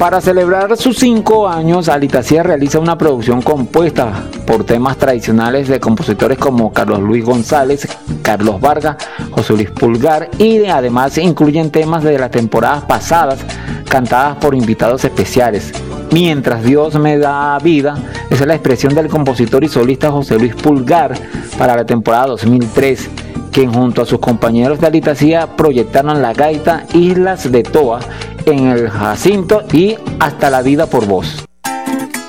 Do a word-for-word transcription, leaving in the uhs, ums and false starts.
Para celebrar sus cinco años, Alitasía realiza una producción compuesta por temas tradicionales de compositores como Carlos Luis González, Carlos Vargas, José Luis Pulgar, y además incluyen temas de las temporadas pasadas cantadas por invitados especiales. Mientras Dios me da vida, esa es la expresión del compositor y solista José Luis Pulgar para la temporada dos mil tres, quien junto a sus compañeros de Alitasía proyectaron la gaita Islas de Toa en el Jacinto y Hasta la vida por vos.